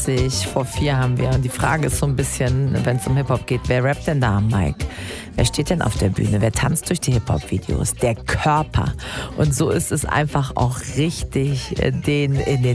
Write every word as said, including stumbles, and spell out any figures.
Vor vier haben wir. Und die Frage ist so ein bisschen, wenn es um Hip-Hop geht, wer rappt denn da am Mic? Wer steht denn auf der Bühne? Wer tanzt durch die Hip-Hop-Videos? Der Körper. Und so ist es einfach auch richtig, den in den